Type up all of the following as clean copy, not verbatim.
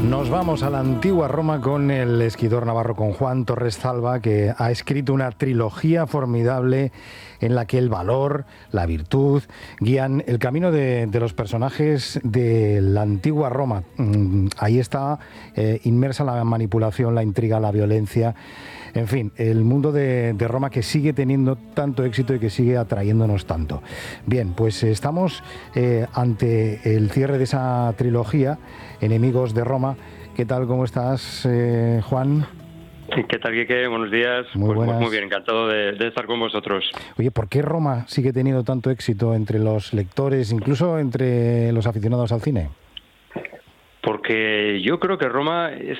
Nos vamos a la antigua Roma con el escritor navarro, con Juan Torres Zalba, que ha escrito una trilogía formidable en la que el valor, la virtud, guían el camino de los personajes de la antigua Roma. Ahí está inmersa la manipulación, la intriga, la violencia. En fin, el mundo de Roma, que sigue teniendo tanto éxito y que sigue atrayéndonos tanto. Bien, pues estamos ante el cierre de esa trilogía, Enemigos de Roma. ¿Qué tal? ¿Cómo estás, Juan? ¿Qué tal, Quique? Buenos días. Muy buenas. Muy bien, encantado de estar con vosotros. Oye, ¿por qué Roma sigue teniendo tanto éxito entre los lectores, incluso entre los aficionados al cine? Porque yo creo que Roma es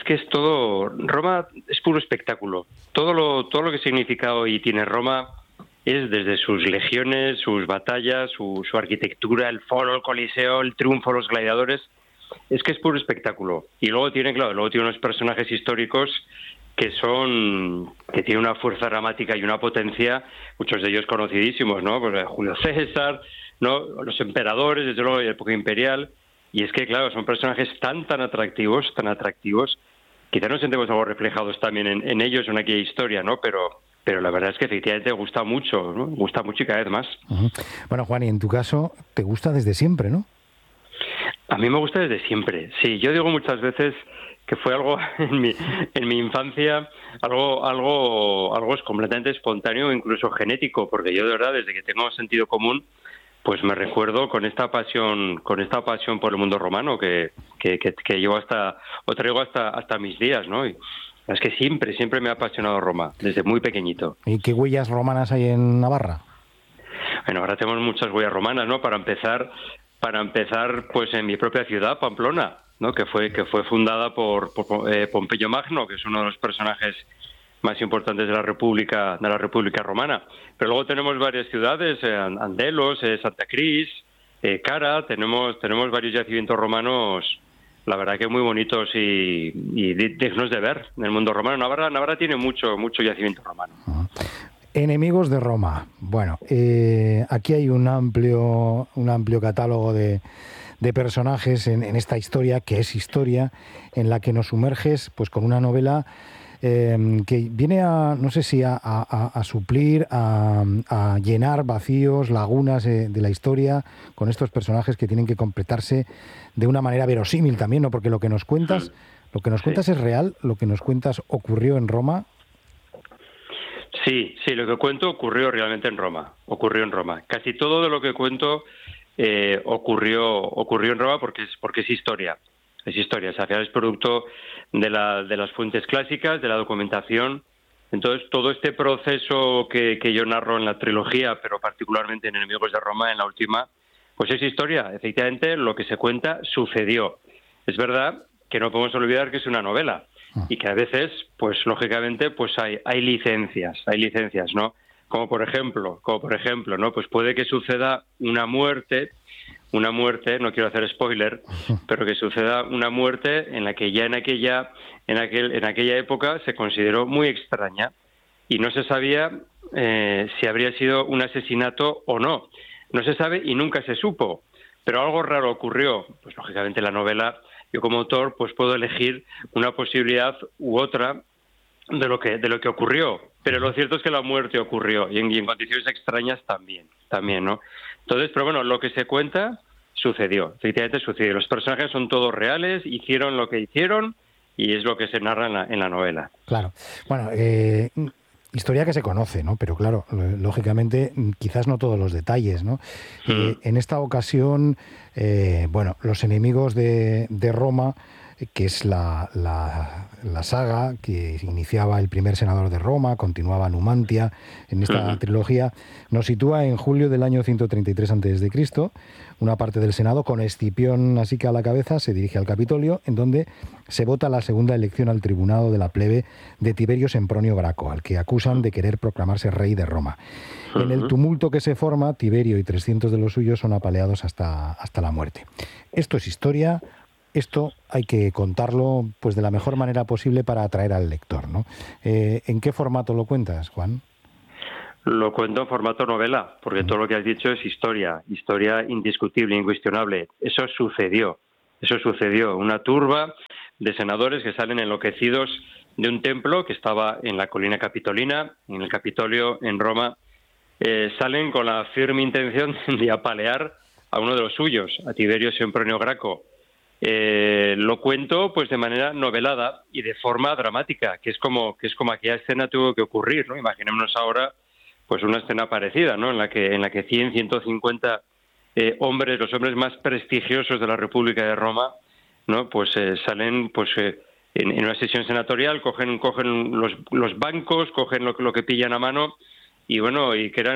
puro espectáculo. Todo lo que significa hoy tiene Roma es desde sus legiones, sus batallas, su arquitectura, el foro, el coliseo, el triunfo, los gladiadores. Es que es puro espectáculo. Y luego tiene unos personajes históricos que tienen una fuerza dramática y una potencia, muchos de ellos conocidísimos, ¿no? Pues Julio César, ¿no? Los emperadores, desde luego, y la época imperial. Y es que, claro, son personajes tan atractivos, quizá nos sentemos algo reflejados también en ellos, en aquella historia, ¿no? Pero la verdad es que efectivamente gusta mucho, ¿no? Gusta mucho y cada vez más. Uh-huh. Bueno, Juan, y en tu caso, te gusta desde siempre, ¿no? A mí me gusta desde siempre, sí. Yo digo muchas veces que fue algo en mi infancia, algo es completamente espontáneo, incluso genético, porque yo de verdad, desde que tengo sentido común, pues me recuerdo con esta pasión por el mundo romano que llevo traigo hasta mis días, ¿no? Y es que siempre me ha apasionado Roma, desde muy pequeñito. ¿Y qué huellas romanas hay en Navarra? Bueno, ahora tenemos muchas huellas romanas, ¿no? Para empezar, pues en mi propia ciudad, Pamplona, ¿no? Que fue fundada por Pompeyo Magno, que es uno de los personajes más importantes de la República Romana. Pero luego tenemos varias ciudades, Andelos, Santa Cris, Cara, tenemos varios yacimientos romanos, la verdad que muy bonitos y dignos de ver en el mundo romano. Navarra tiene mucho yacimiento romano. Uh-huh. Enemigos de Roma. Bueno, aquí hay un amplio catálogo de personajes en esta historia, que es historia, en la que nos sumerges pues con una novela que viene a, no sé si a suplir, a llenar vacíos, lagunas de la historia, con estos personajes que tienen que completarse de una manera verosímil también, ¿no? Porque lo que nos cuentas es real, lo que nos cuentas ocurrió en Roma. Sí, lo que cuento ocurrió realmente en Roma. Casi todo de lo que cuento ocurrió en Roma porque es historia. Es historia, o sea, al final es producto de las fuentes clásicas, de la documentación. Entonces, todo este proceso que yo narro en la trilogía, pero particularmente en Enemigos de Roma, en la última, pues es historia. Efectivamente, lo que se cuenta sucedió. Es verdad que no podemos olvidar que es una novela y que a veces, pues lógicamente, pues hay licencias, ¿no? Como por ejemplo, ¿no? Pues puede que suceda una muerte, no quiero hacer spoiler, pero que suceda una muerte en la que ya en aquella época se consideró muy extraña y no se sabía si habría sido un asesinato o no. No se sabe y nunca se supo, pero algo raro ocurrió. Pues lógicamente la novela, yo como autor, pues puedo elegir una posibilidad u otra de lo que ocurrió, pero lo cierto es que la muerte ocurrió y en condiciones extrañas también, ¿no? Entonces, pero bueno, lo que se cuenta sucedió, efectivamente sucedió. Los personajes son todos reales, hicieron lo que hicieron y es lo que se narra en la novela. Claro. Bueno, historia que se conoce, ¿no? Pero claro, lógicamente, quizás no todos los detalles, ¿no? En esta ocasión, los enemigos de Roma, que es la saga que iniciaba el primer senador de Roma, continuaba Numantia en esta trilogía, nos sitúa en julio del año 133 a.C., una parte del Senado, con Escipión así que a la cabeza, se dirige al Capitolio, en donde se vota la segunda elección al tribunado de la plebe de Tiberio Sempronio Graco, al que acusan de querer proclamarse rey de Roma. En el tumulto que se forma, Tiberio y 300 de los suyos son apaleados hasta la muerte. Esto es historia. Esto hay que contarlo pues de la mejor manera posible para atraer al lector, ¿no? ¿En qué formato lo cuentas, Juan? Lo cuento en formato novela, porque todo lo que has dicho es historia indiscutible, incuestionable. Eso sucedió. Una turba de senadores que salen enloquecidos de un templo que estaba en la colina capitolina, en el Capitolio en Roma. Salen con la firme intención de apalear a uno de los suyos, a Tiberio Sempronio Graco. Lo cuento pues de manera novelada y de forma dramática, que es como aquella escena tuvo que ocurrir, ¿no? Imaginémonos ahora pues una escena parecida, ¿no? En la que 100, 150 hombres, los hombres más prestigiosos de la República de Roma, ¿no? Pues salen pues en una sesión senatorial, cogen los bancos, cogen lo que pillan a mano y bueno, y que eran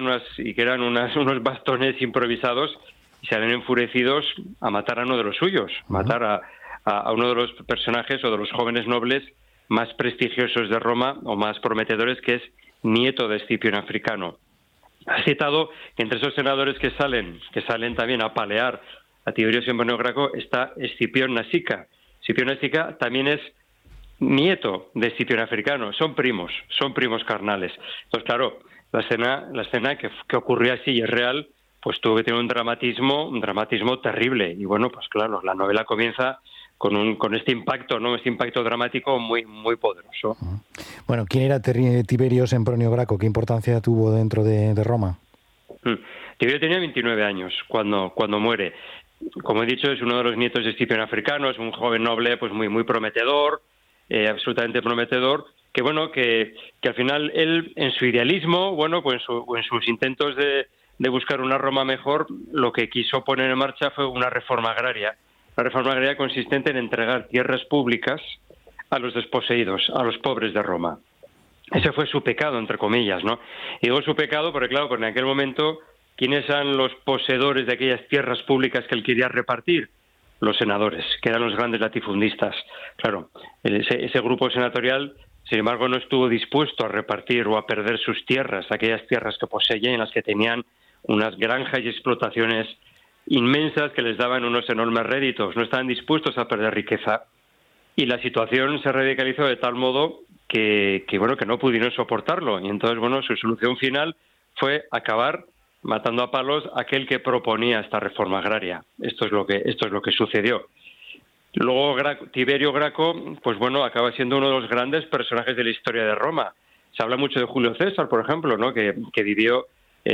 unos bastones improvisados y salen enfurecidos a matar a uno de los suyos, matar a uno de los personajes o de los jóvenes nobles más prestigiosos de Roma o más prometedores, que es nieto de Escipión Africano. Has citado que entre esos senadores que salen también a apalear a Tiberio Sempronio Graco está Escipión Nasica. Escipión Nasica también es nieto de Escipión Africano, son primos carnales. Entonces, claro, la escena que ocurrió así y es real, pues tuvo que tener un dramatismo terrible. Y bueno, pues claro, la novela comienza con este impacto, ¿no? Este impacto dramático muy, muy poderoso. Bueno, ¿quién era Tiberio Sempronio Graco? ¿Qué importancia tuvo dentro de Roma? Tiberio tenía 29 años cuando muere. Como he dicho, es uno de los nietos de Escipión Africano, es un joven noble pues muy, muy prometedor, absolutamente prometedor, que al final él, en su idealismo, bueno, pues en sus intentos de buscar una Roma mejor, lo que quiso poner en marcha fue una reforma agraria. Una reforma agraria consistente en entregar tierras públicas a los desposeídos, a los pobres de Roma. Ese fue su pecado, entre comillas, ¿no? Y digo su pecado porque, claro, porque en aquel momento, ¿quiénes eran los poseedores de aquellas tierras públicas que él quería repartir? Los senadores, que eran los grandes latifundistas. Claro, ese grupo senatorial, sin embargo, no estuvo dispuesto a repartir o a perder sus tierras, aquellas tierras que poseían, en las que tenían unas granjas y explotaciones inmensas que les daban unos enormes réditos. No estaban dispuestos a perder riqueza. Y la situación se radicalizó de tal modo que no pudieron soportarlo. Y entonces, bueno, su solución final fue acabar matando a palos a aquel que proponía esta reforma agraria. Esto es lo que sucedió. Luego Tiberio Graco, pues bueno, acaba siendo uno de los grandes personajes de la historia de Roma. Se habla mucho de Julio César, por ejemplo, ¿no? que vivió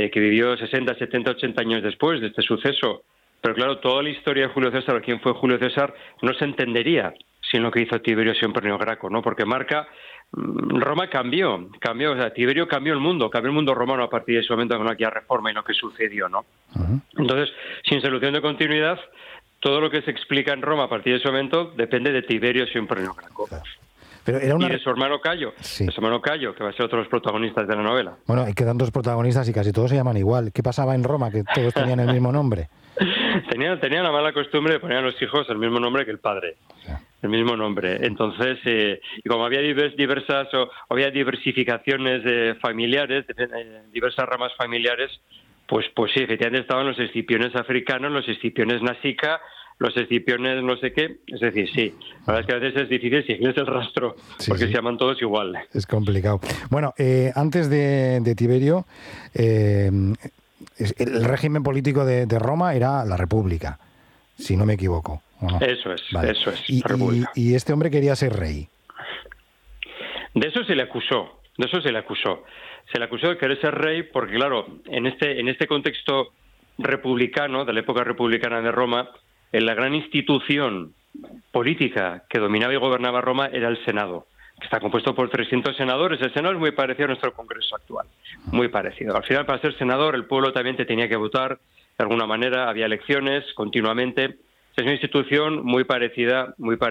60, 70, 80 años después de este suceso. Pero claro, toda la historia de Julio César, o quién fue Julio César, no se entendería sin lo que hizo Tiberio Sempronio Graco, ¿no? Porque Roma cambió, o sea, Tiberio cambió el mundo romano a partir de ese momento con aquella reforma y lo que sucedió, ¿no? Uh-huh. Entonces, sin solución de continuidad, todo lo que se explica en Roma a partir de ese momento depende de Tiberio Sempronio Graco. Claro. Pero era una... Y de su hermano Cayo, sí. De su hermano Cayo, que va a ser otro de los protagonistas de la novela. Bueno, y quedan dos protagonistas y casi todos se llaman igual. ¿Qué pasaba en Roma, que todos tenían el mismo nombre? Tenían la mala costumbre de poner a los hijos el mismo nombre que el padre. Sí. El mismo nombre. Entonces, y como había había diversificaciones familiares, diversas ramas familiares, pues sí, efectivamente estaban los escipiones africanos, los escipiones nasica, los escipiones no sé qué. Es decir, sí, la verdad es que a veces es difícil seguirles el rastro, porque se llaman todos igual. Es complicado. Bueno, antes de Tiberio, el régimen político de Roma era la República, si no me equivoco. ¿O no? Eso es, vale. Eso es. Y este hombre quería ser rey. De eso se le acusó. Se le acusó de querer ser rey porque, claro, en este contexto republicano, de la época republicana de Roma, la gran institución política que dominaba y gobernaba Roma era el Senado, que está compuesto por 300 senadores. El Senado es muy parecido a nuestro Congreso actual, muy parecido. Al final, para ser senador, el pueblo también te tenía que votar, de alguna manera, había elecciones continuamente. Es una institución muy parecida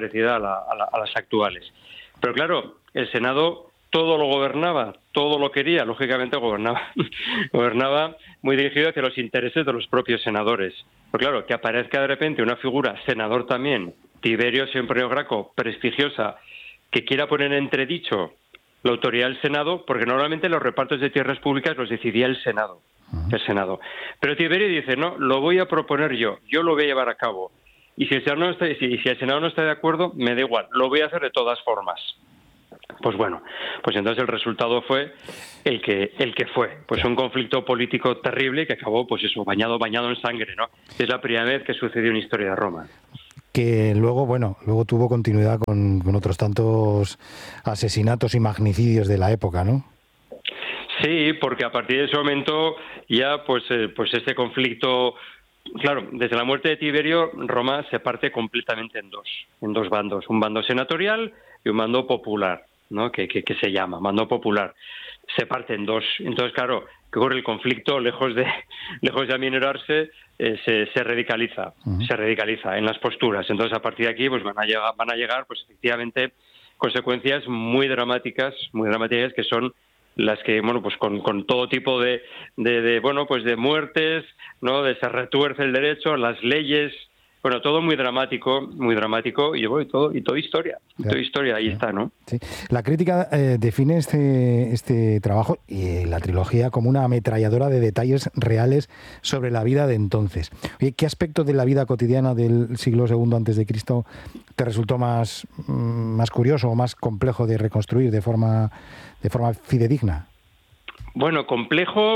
a las actuales. Pero claro, el Senado todo lo gobernaba, todo lo quería, lógicamente gobernaba muy dirigido hacia los intereses de los propios senadores. Pero claro, que aparezca de repente una figura, senador también, Tiberio Sempronio Graco, prestigiosa, que quiera poner en entredicho la autoridad del Senado, porque normalmente los repartos de tierras públicas los decidía el Senado. Pero Tiberio dice, no, lo voy a proponer yo lo voy a llevar a cabo. Y si el Senado no está de acuerdo, me da igual, lo voy a hacer de todas formas. Pues bueno, pues entonces el resultado fue el que fue, pues un conflicto político terrible que acabó, pues eso, bañado en sangre, ¿no? Es la primera vez que sucedió en la historia de Roma. que luego tuvo continuidad con otros tantos asesinatos y magnicidios de la época, ¿no? Sí, porque a partir de ese momento ya pues este conflicto, claro, desde la muerte de Tiberio, Roma se parte completamente en dos bandos, un bando senatorial y un bando popular, ¿no? Que se llama mando popular. Se parte en dos. Entonces, claro, ¿qué ocurre? El conflicto, lejos de aminorarse, se radicaliza, se radicaliza en las posturas. Entonces, a partir de aquí, pues van a llegar, pues efectivamente, consecuencias muy dramáticas que son las que, bueno, pues con todo tipo de muertes, ¿no? De se retuerce el derecho, las leyes, bueno, todo muy dramático, y todo historia, ahí está, ¿no? Sí. La crítica define este trabajo y la trilogía como una ametralladora de detalles reales sobre la vida de entonces. Oye, ¿qué aspecto de la vida cotidiana del siglo II a.C. te resultó más curioso o más complejo de reconstruir de forma fidedigna? Bueno, complejo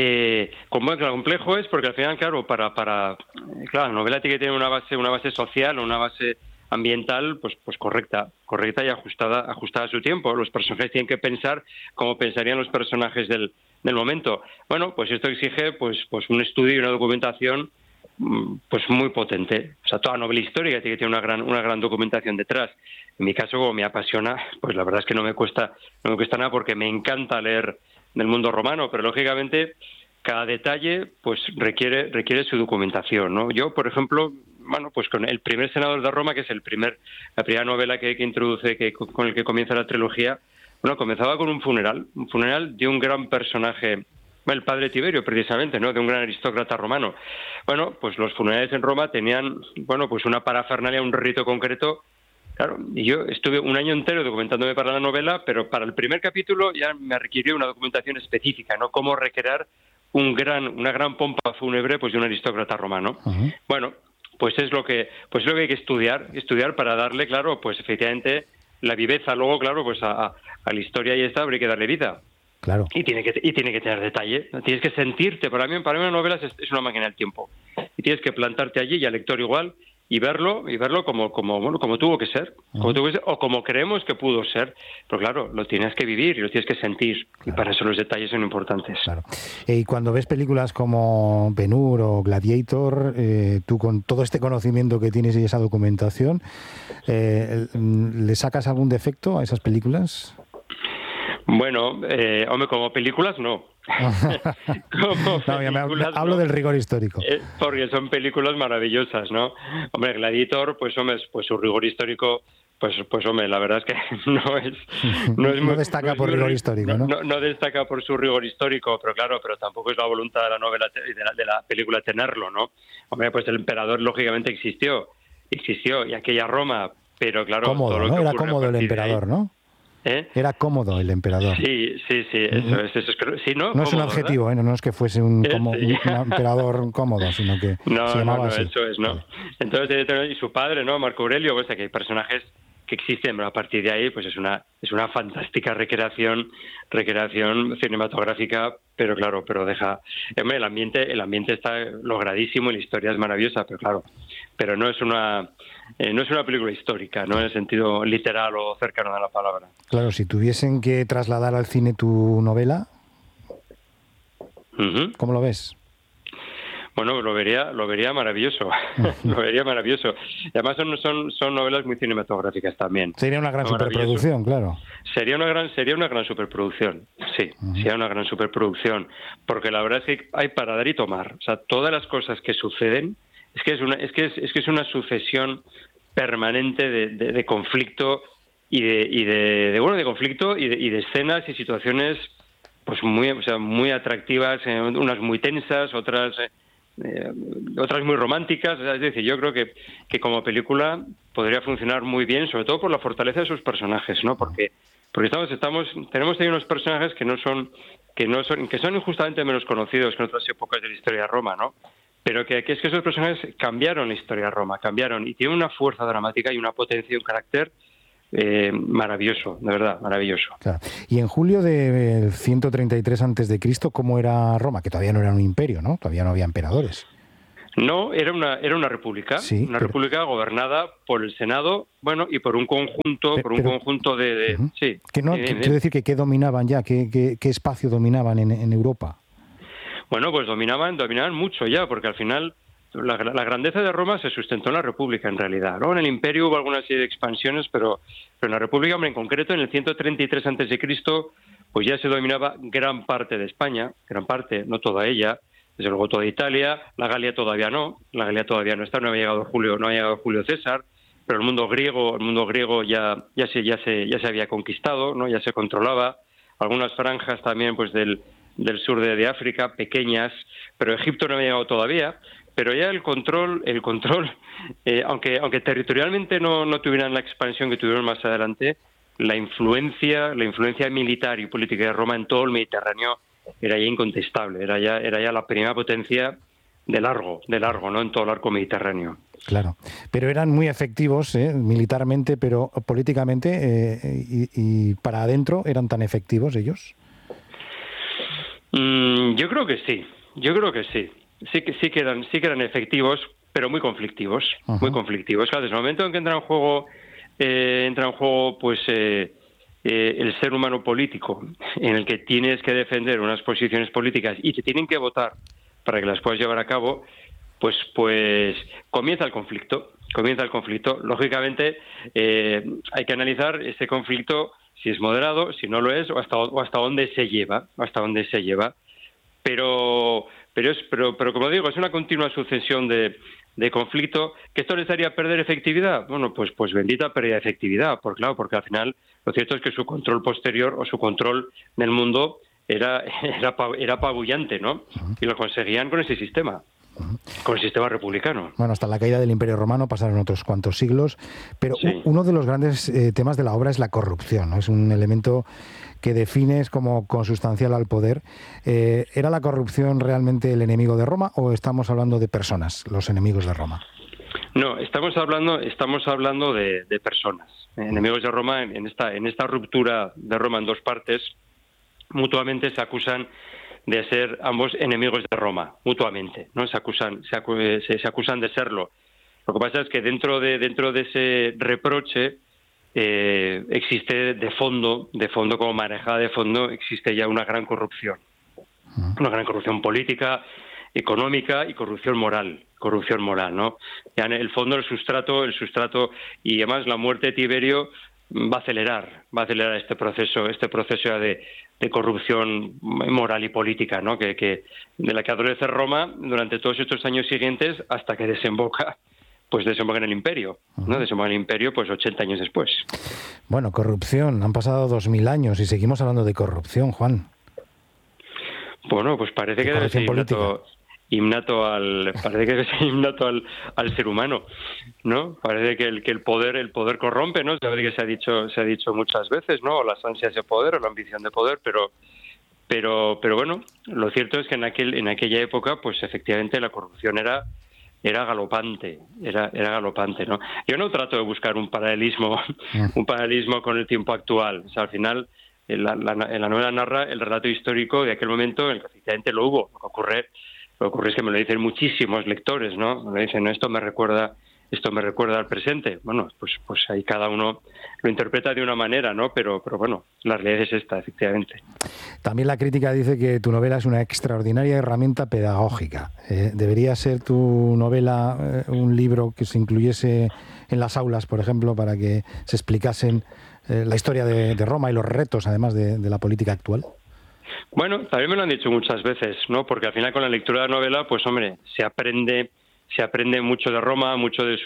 es porque al final, claro, la novela tiene que tener una base social, una base ambiental, pues correcta y ajustada a su tiempo. Los personajes tienen que pensar como pensarían los personajes del momento. Bueno, pues esto exige pues un estudio y una documentación pues muy potente. O sea, toda novela histórica tiene que tener una gran documentación detrás. En mi caso, como me apasiona, pues la verdad es que no me cuesta nada porque me encanta leer del mundo romano, pero lógicamente cada detalle pues requiere su documentación, ¿no? Yo, por ejemplo, bueno, pues con el primer senador de Roma, que es la primera novela que introduce, con el que comienza la trilogía, bueno, comenzaba con un funeral de un gran personaje, el padre Tiberio, precisamente, ¿no? De un gran aristócrata romano. Bueno, pues los funerales en Roma tenían, bueno, pues una parafernalia, un rito concreto. Claro, y yo estuve un año entero documentándome para la novela, pero para el primer capítulo ya me requirió una documentación específica, ¿no? Cómo recrear una gran pompa fúnebre pues de un aristócrata romano. Uh-huh. Bueno, pues es lo que hay que estudiar para darle, claro, pues efectivamente la viveza luego, claro, pues a la historia y esta habría que darle vida. Claro. Y tiene que tener detalle. Tienes que sentirte. Para mí una novela es una máquina del tiempo. Y tienes que plantarte allí y al lector igual y verlo como tuvo que ser, o como creemos que pudo ser. Pero claro, lo tienes que vivir y lo tienes que sentir. Claro. Y para eso los detalles son importantes. Claro. Y cuando ves películas como Ben-Hur o Gladiator, tú con todo este conocimiento que tienes y esa documentación, ¿le sacas algún defecto a esas películas? Bueno, hombre, como películas no. Hablo del rigor histórico. Porque son películas maravillosas, ¿no? Hombre, Gladiator, pues su rigor histórico, pues hombre, la verdad es que no destaca por rigor histórico, ¿no? No destaca por su rigor histórico, pero tampoco es la voluntad de la novela de la película tenerlo, ¿no? Hombre, pues el emperador lógicamente existió y aquella Roma, pero claro, cómodo, todo lo ¿no? que Era cómodo el emperador, ¿no? Era cómodo el emperador. Sí, eso es. Sí, no es un adjetivo, ¿verdad? No es que fuese un emperador cómodo, sino que se llamaba así. Eso es, ¿no? Entonces, y su padre, ¿no? Marco Aurelio, pues que hay personajes que existen, pero a partir de ahí, pues es una fantástica recreación cinematográfica, pero deja, el ambiente está logradísimo y la historia es maravillosa, pero no es una película histórica, no en el sentido literal o cercano a la palabra. Claro, si tuviesen que trasladar al cine tu novela, ¿cómo lo ves? Bueno, lo vería maravilloso, lo vería maravilloso. Y además son novelas muy cinematográficas también. Sería una gran superproducción, claro. Sería una gran superproducción, sí, sería una gran superproducción, porque la verdad es que hay para dar y tomar. O sea, todas las cosas que suceden, es que es una sucesión permanente de conflicto y de conflicto y de escenas y situaciones pues muy atractivas, unas muy tensas, otras muy románticas. Es decir, yo creo que como película podría funcionar muy bien, sobre todo por la fortaleza de sus personajes, ¿no? Porque tenemos ahí unos personajes que son injustamente menos conocidos que en otras épocas de la historia de Roma, ¿no? Pero que es que esos personajes cambiaron la historia de Roma, y tienen una fuerza dramática y una potencia y un carácter maravilloso, de verdad, maravilloso. Claro. Y en julio de 133 a.C., ¿cómo era Roma? Que todavía no era un imperio, ¿no? Todavía no había emperadores. No, era una república, Sí, una república gobernada por el Senado, bueno, y por un conjunto, de sí. Que no, quiero decir que ¿qué dominaban ya? ¿Qué espacio dominaban en Europa? Bueno, pues dominaban mucho ya, porque al final la grandeza de Roma se sustentó en la República, en realidad. Luego en el Imperio hubo alguna serie de expansiones, pero en la República, hombre, en concreto, en el 133 a.C., pues ya se dominaba gran parte de España, gran parte, no toda ella, desde luego toda Italia, la Galia todavía no está, no ha llegado Julio César, pero el mundo griego ya se había conquistado, ¿no? Ya se controlaba, algunas franjas también pues del sur de África, pequeñas, pero Egipto no había llegado todavía. Pero ya el control, aunque territorialmente no tuvieran la expansión que tuvieron más adelante, la influencia militar y política de Roma en todo el Mediterráneo era ya incontestable, era ya la primera potencia de largo, ¿no? En todo el arco mediterráneo. Claro, pero eran muy efectivos militarmente, pero políticamente y para adentro, ¿eran tan efectivos ellos? Yo creo que sí. Sí que eran efectivos, pero muy conflictivos. Uh-huh. Muy conflictivos. Claro, desde el momento en que entra en juego pues el ser humano político, en el que tienes que defender unas posiciones políticas y te tienen que votar para que las puedas llevar a cabo, pues comienza el conflicto. Lógicamente, hay que analizar ese conflicto, si es moderado, si no lo es, o hasta dónde se lleva. Pero como digo, es una continua sucesión de conflicto. ¿Que esto les haría perder efectividad? Bueno, pues bendita pérdida de efectividad, porque al final lo cierto es que su control posterior o su control del mundo era apabullante, ¿no? Y lo conseguían con ese sistema. Con el sistema republicano. Bueno, hasta la caída del Imperio Romano pasaron otros cuantos siglos, pero sí. Uno de los grandes temas de la obra es la corrupción, ¿no? Es un elemento que defines como consustancial al poder. ¿Era la corrupción realmente el enemigo de Roma o estamos hablando de personas, los enemigos de Roma? No, estamos hablando de personas. Enemigos de Roma, en esta ruptura de Roma en dos partes, mutuamente se acusan de ser ambos enemigos de Roma, mutuamente, ¿no? Se acusan de serlo. Lo que pasa es que dentro de ese reproche existe de fondo como marejada de fondo, existe ya una gran corrupción política, económica y corrupción moral, ¿no? Ya en el fondo el sustrato y además la muerte de Tiberio va a acelerar este proceso ya de corrupción moral y política, ¿no? Que de la que adolece Roma durante todos estos años siguientes hasta que desemboca en el Imperio, ¿no? Desemboca en el Imperio 80 años después. Bueno, corrupción, han pasado 2000 años y seguimos hablando de corrupción, Juan. Bueno, pues parece que debe ser innato al ser humano, ¿no? Parece que el poder corrompe, ¿no? Sabe que se ha dicho muchas veces, ¿no? O las ansias de poder o la ambición de poder, pero bueno, lo cierto es que en aquella época, pues efectivamente la corrupción era galopante, ¿no? Yo no trato de buscar un paralelismo con el tiempo actual. O sea, al final en la novela narra el relato histórico de aquel momento en el que efectivamente lo hubo. Lo que ocurre es que me lo dicen muchísimos lectores, ¿no? Me dicen, esto me recuerda al presente. Bueno, pues ahí cada uno lo interpreta de una manera, ¿no? Pero bueno, la realidad es esta, efectivamente. También la crítica dice que tu novela es una extraordinaria herramienta pedagógica. ¿Debería ser tu novela un libro que se incluyese en las aulas, por ejemplo, para que se explicasen la historia de Roma y los retos, además, de la política actual? Bueno, también me lo han dicho muchas veces, ¿no? Porque al final con la lectura de la novela, pues hombre, se aprende mucho de Roma, mucho de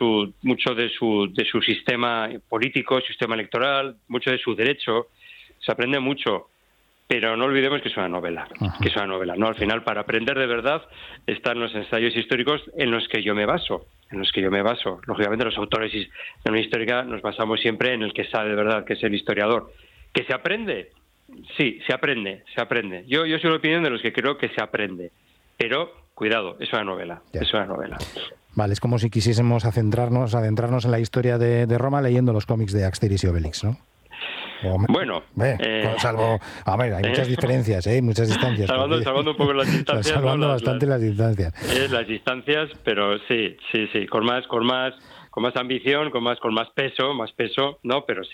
su sistema político, sistema electoral, mucho de su derecho, se aprende mucho, pero no olvidemos que es una novela, ¿no? Al final, para aprender de verdad están los ensayos históricos en los que yo me baso. Lógicamente, los autores de una histórica nos basamos siempre en el que sabe de verdad, que es el historiador. ¿Que se aprende? Sí, se aprende. Yo soy la opinión de los que creo que se aprende, pero cuidado, es una novela. Vale, es como si quisiésemos adentrarnos en la historia de Roma leyendo los cómics de Asterix y Obelix, ¿no? Bueno, salvo, a ver, hay muchas diferencias, muchas distancias. Salvando un poco las distancias. Salvando bastante las distancias. Las distancias, pero sí, con más ambición, con más peso, ¿no? Pero